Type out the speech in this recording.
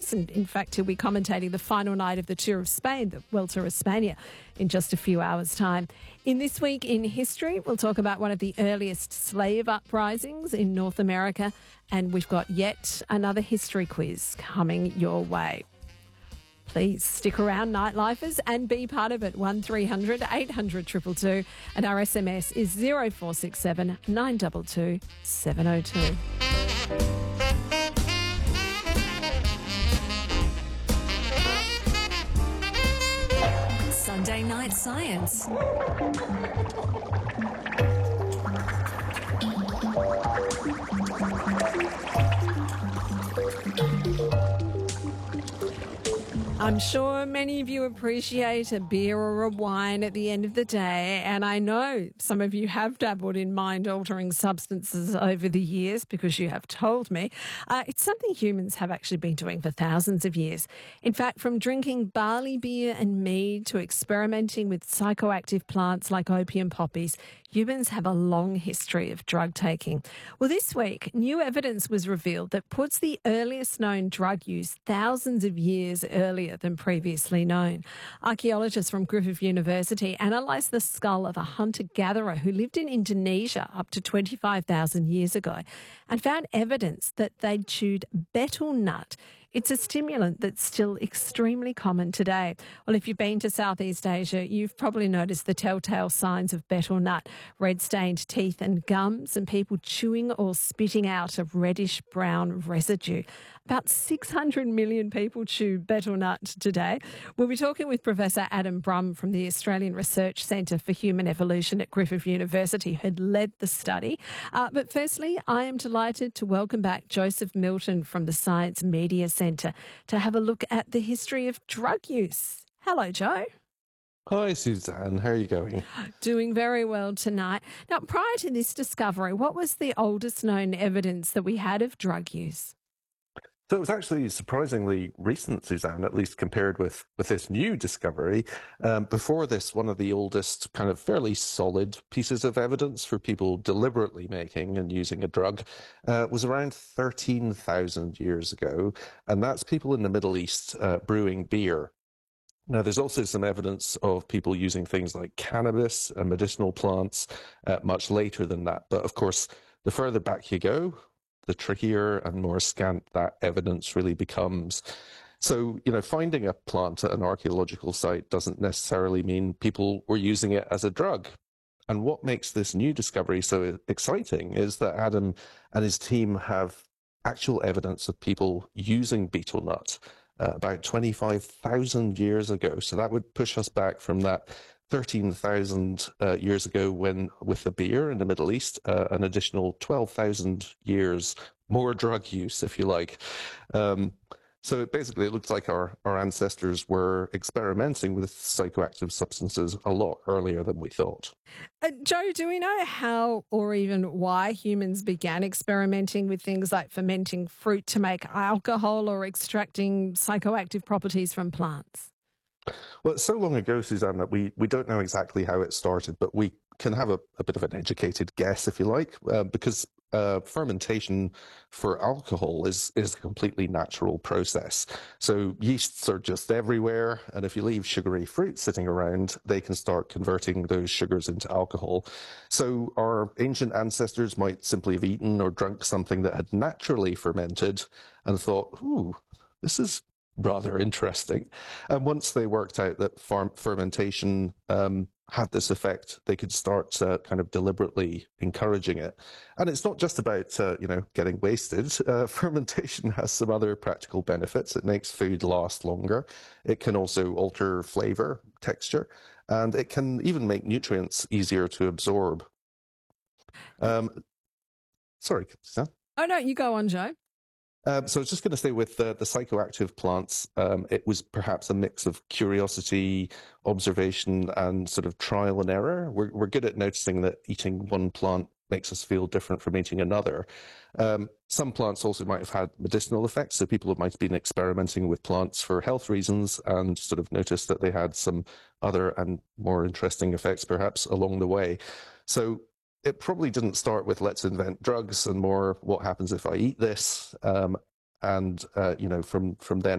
Science. And in fact, he'll be commentating the final night of the Tour of Spain, the Vuelta a España, in just a few hours' time. In This Week in History, we'll talk about one of the earliest slave uprisings in North America. And we've got yet another history quiz coming your way. Please stick around, Nightlifers, and be part of it. 1300 800 222, and our SMS is 0467 922 702. Sunday Night Science. I'm sure many of you appreciate a beer or a wine at the end of the day, and I know some of you have dabbled in mind-altering substances over the years because you have told me. It's something humans have actually been doing for thousands of years. In fact, from drinking barley beer and mead to experimenting with psychoactive plants like opium poppies, humans have a long history of drug taking. Well, this week, new evidence was revealed that puts the earliest known drug use thousands of years earlier than previously known. Archaeologists from Griffith University analysed the skull of a hunter-gatherer who lived in Indonesia up to 25,000 years ago and found evidence that they'd chewed betel nut. It's a stimulant that's still extremely common today. Well, if you've been to Southeast Asia, you've probably noticed the telltale signs of betel nut: red-stained teeth and gums, and people chewing or spitting out a reddish-brown residue. About 600 million people chew betel nut today. We'll be talking with Professor Adam Brumm from the Australian Research Centre for Human Evolution at Griffith University, who had led the study. But firstly, I am delighted to welcome back Joseph Milton from the Science Media Centre to have a look at the history of drug use. Hello, Joe. Hi, Suzanne. How are you going? Doing very well tonight. Now, prior to this discovery, what was the oldest known evidence that we had of drug use? So it was actually surprisingly recent, Suzanne, at least compared with this new discovery. Before this, one of the oldest kind of fairly solid pieces of evidence for people deliberately making and using a drug was around 13,000 years ago. And that's people in the Middle East brewing beer. Now, there's also some evidence of people using things like cannabis and medicinal plants much later than that. But of course, the further back you go, the trickier and more scant that evidence really becomes. So, finding a plant at an archaeological site doesn't necessarily mean people were using it as a drug. And what makes this new discovery so exciting is that Adam and his team have actual evidence of people using betel nut about 25,000 years ago. So that would push us back from that 13,000 years ago when, with the beer in the Middle East, an additional 12,000 years more drug use, if you like. So basically, it looks like our ancestors were experimenting with psychoactive substances a lot earlier than we thought. Joe, do we know how or even why humans began experimenting with things like fermenting fruit to make alcohol or extracting psychoactive properties from plants? Well, it's so long ago, Suzanne, that we don't know exactly how it started, but we can have a bit of an educated guess, if you like, because fermentation for alcohol is a completely natural process. So yeasts are just everywhere, and if you leave sugary fruit sitting around, they can start converting those sugars into alcohol. So our ancient ancestors might simply have eaten or drunk something that had naturally fermented and thought, ooh, this is rather interesting. And once they worked out that fermentation had this effect, they could start kind of deliberately encouraging it. And it's not just about, getting wasted. Fermentation has some other practical benefits. It makes food last longer. It can also alter flavor, texture, and it can even make nutrients easier to absorb. Sorry, Suzanne. Oh, no, you go on, Joe. So I was just going to say with the psychoactive plants, it was perhaps a mix of curiosity, observation, and sort of trial and error. We're good at noticing that eating one plant makes us feel different from eating another. Some plants also might have had medicinal effects, so people might have been experimenting with plants for health reasons and sort of noticed that they had some other and more interesting effects perhaps along the way. So it probably didn't start with let's invent drugs and more what happens if I eat this. From then